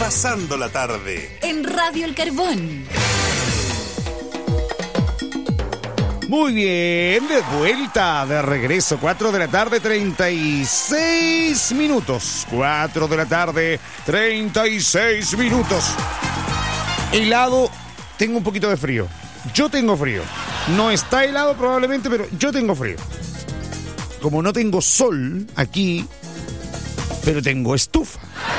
pasando la tarde en Radio El Carbón. Muy bien, de vuelta, de regreso, 4 de la tarde, 36 minutos. 4 de la tarde, 36 minutos. Helado, tengo un poquito de frío. Yo tengo frío. No está helado probablemente, pero yo tengo frío. Como no tengo sol aquí, pero tengo estufa.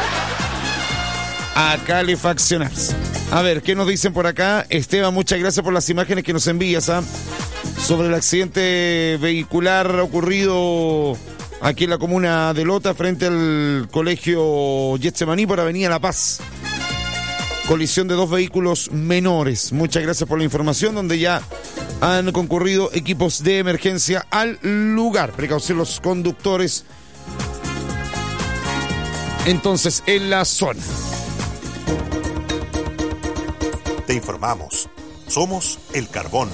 A calefaccionarse. A ver, ¿qué nos dicen por acá? Esteban, muchas gracias por las imágenes que nos envías, sobre el accidente vehicular ocurrido aquí en la comuna de Lota frente al colegio Getsemaní por Avenida La Paz. Colisión de 2 vehículos menores. Muchas gracias por la información, donde ya han concurrido equipos de emergencia al lugar. Precaución los conductores. Entonces, en la zona. te informamos. Somos El Carbón.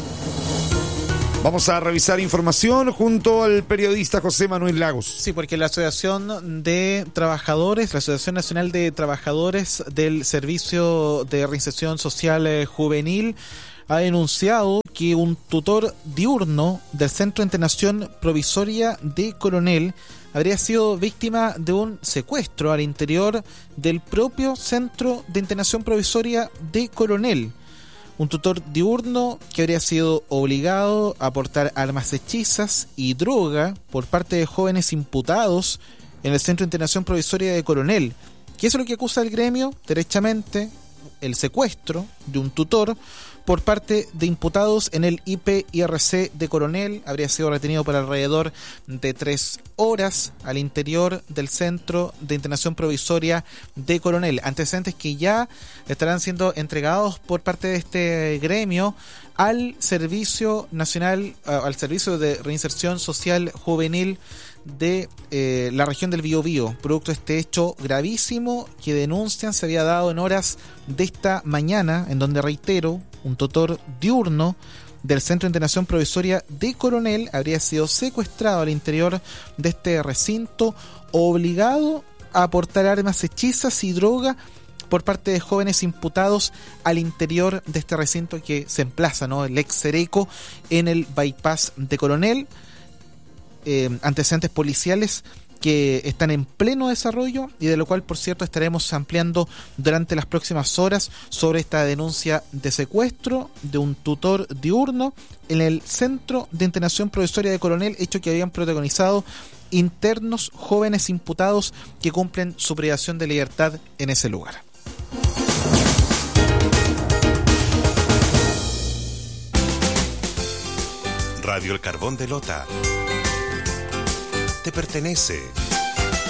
Vamos a revisar información junto al periodista José Manuel Lagos. Sí, porque la Asociación de Trabajadores, la Asociación Nacional de Trabajadores del Servicio de Reinserción Social Juvenil, ha denunciado que un tutor diurno del Centro de Internación Provisoria de Coronel habría sido víctima de un secuestro al interior del propio Centro de Internación Provisoria de Coronel. Un tutor diurno que habría sido obligado a portar armas hechizas y droga por parte de jóvenes imputados en el Centro de Internación Provisoria de Coronel. ¿Qué es lo que acusa el gremio? Derechamente, el secuestro de un tutor por parte de imputados en el IPIRC de Coronel. Habría sido retenido por alrededor de 3 horas al interior del Centro de Internación Provisoria de Coronel. Antecedentes que ya estarán siendo entregados por parte de este gremio al Servicio Nacional, al Servicio de Reinserción Social Juvenil de la región del Biobío, producto de este hecho gravísimo que denuncian se había dado en horas de esta mañana, en donde, reitero, un tutor diurno del Centro de Internación Provisoria de Coronel habría sido secuestrado al interior de este recinto, obligado a portar armas hechizas y droga por parte de jóvenes imputados al interior de este recinto que se emplaza, ¿no?, el ex Cereco, en el bypass de Coronel. Antecedentes policiales que están en pleno desarrollo y de lo cual, por cierto, estaremos ampliando durante las próximas horas sobre esta denuncia de secuestro de un tutor diurno en el Centro de Internación Provisoria de Coronel, hecho que habían protagonizado internos jóvenes imputados que cumplen su privación de libertad en ese lugar. Radio El Carbón de Lota te pertenece.